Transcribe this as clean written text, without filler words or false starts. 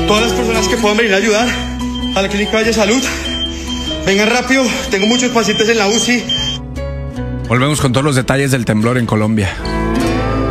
Todas las personas que puedan venir a ayudar a la Clínica Valle Salud, vengan rápido, tengo muchos pacientes en la UCI. Volvemos con todos los detalles del temblor en Colombia.